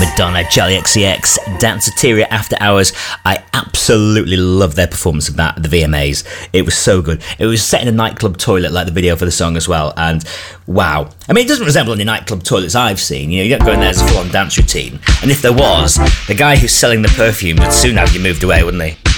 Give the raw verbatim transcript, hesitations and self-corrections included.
Madonna, Charlie X C X, Danceteria After Hours. I absolutely love their performance of that at the V M As. It was so good. It was set in a nightclub toilet, like the video for the song as well, and wow. I mean, it doesn't resemble any nightclub toilets I've seen. You know, you don't go in there as a full-on dance routine. And if there was, the guy who's selling the perfume would soon have you moved away, wouldn't he?